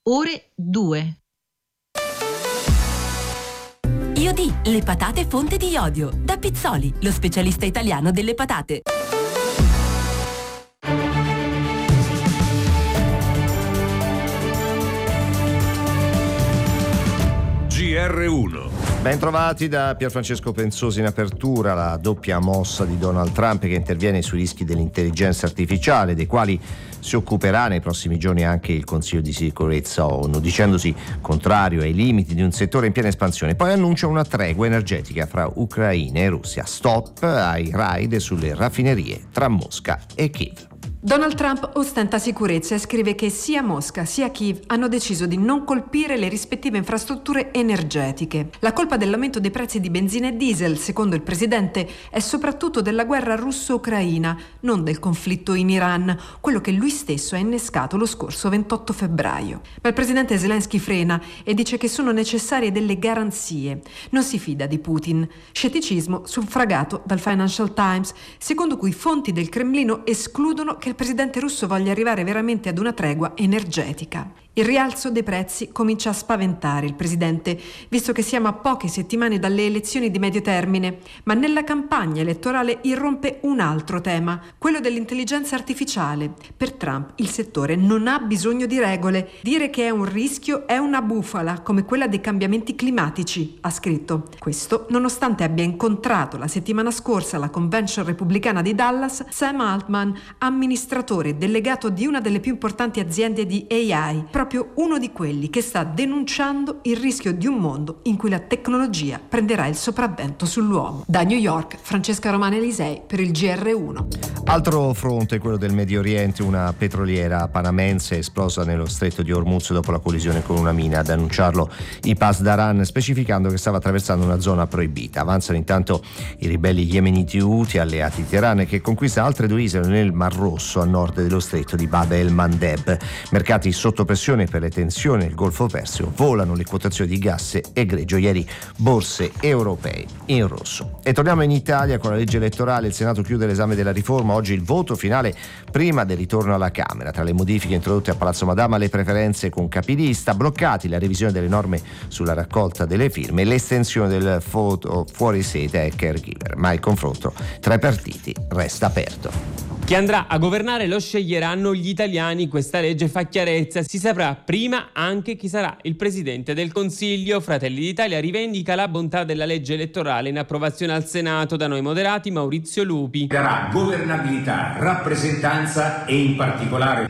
ore 2. IOD, le patate fonte di iodio. Da Pizzoli, lo specialista italiano delle patate. GR1. Bentrovati da Pierfrancesco Penzosi. In apertura la doppia mossa di Donald Trump che interviene sui rischi dell'intelligenza artificiale, dei quali si occuperà nei prossimi giorni anche il Consiglio di sicurezza ONU, dicendosi contrario ai limiti di un settore in piena espansione. Poi annuncia una tregua energetica fra Ucraina e Russia, stop ai raid sulle raffinerie tra Mosca e Kiev. Donald Trump ostenta sicurezza e scrive che sia Mosca sia Kiev hanno deciso di non colpire le rispettive infrastrutture energetiche. La colpa dell'aumento dei prezzi di benzina e diesel, secondo il presidente, è soprattutto della guerra russo-ucraina, non del conflitto in Iran, quello che lui stesso ha innescato lo scorso 28 febbraio. Ma il presidente Zelensky frena e dice che sono necessarie delle garanzie. Non si fida di Putin. Scetticismo suffragato dal Financial Times, secondo cui fonti del Cremlino escludono che il presidente russo voglia arrivare veramente ad una tregua energetica. Il rialzo dei prezzi comincia a spaventare il presidente, visto che siamo a poche settimane dalle elezioni di medio termine, ma nella campagna elettorale irrompe un altro tema, quello dell'intelligenza artificiale. Per Trump il settore non ha bisogno di regole. Dire che è un rischio è una bufala, come quella dei cambiamenti climatici, ha scritto. Questo nonostante abbia incontrato la settimana scorsa alla convention repubblicana di Dallas Sam Altman, amministratore delegato di una delle più importanti aziende di AI, proprio uno di quelli che sta denunciando il rischio di un mondo in cui la tecnologia prenderà il sopravvento sull'uomo. Da New York, Francesca Romana Elisei per il GR1. Altro fronte, quello del Medio Oriente. Una petroliera panamense è esplosa nello stretto di Hormuz dopo la collisione con una mina. Ad annunciarlo i Pasdaran, specificando che stava attraversando una zona proibita. Avanzano intanto i ribelli yemeniti Houthi, alleati di Teheran, che conquista altre due isole nel Mar Rosso a nord dello stretto di Bab el-Mandeb. Mercati sotto pressione per le tensioni nel Golfo Persio, volano le quotazioni di gas e greggio, ieri borse europee in rosso. E torniamo in Italia con la legge elettorale. Il Senato chiude l'esame della riforma, oggi il voto finale prima del ritorno alla Camera. Tra le modifiche introdotte a Palazzo Madama, le preferenze con capilista, bloccati la revisione delle norme sulla raccolta delle firme e l'estensione del voto fuori sede ai caregiver, ma il confronto tra i partiti resta aperto. Chi andrà a governare lo sceglieranno gli italiani. Questa legge fa chiarezza. Si saprà prima anche chi sarà il presidente del Consiglio. Fratelli d'Italia rivendica la bontà della legge elettorale in approvazione al Senato. Da Noi Moderati, Maurizio Lupi. Darà governabilità, rappresentanza e in particolare